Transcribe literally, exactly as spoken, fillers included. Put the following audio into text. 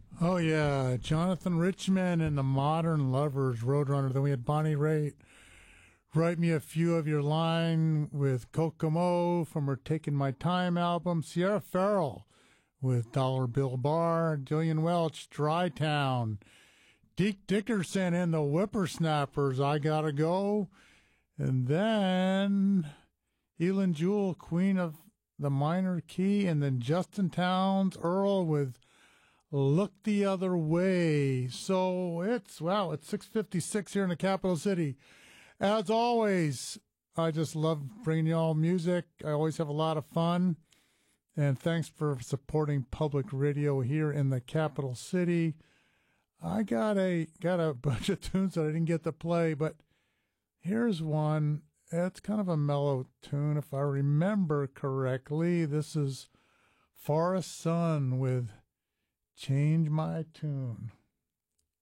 Oh yeah, Jonathan Richman and the Modern Lovers, Roadrunner. Then we had Bonnie Raitt, Write Me a Few of Your Line with Kokomo from her Taking My Time album. Sierra Farrell with Dollar Bill Bar. Jillian Welch, Dry Town. Deke Dickerson and the Whippersnappers, I Gotta Go. And then Elin Jewell, Queen of the Minor Key. And then Justin Townes Earl with Look the Other Way. So it's, wow, it's six fifty-six here in the capital city. As always, I just love bringing you all music. I always have a lot of fun. And thanks for supporting public radio here in the capital city. I got a got a bunch of tunes that I didn't get to play, but here's one. It's kind of a mellow tune, if I remember correctly. This is Forest Sun with Change My Tune.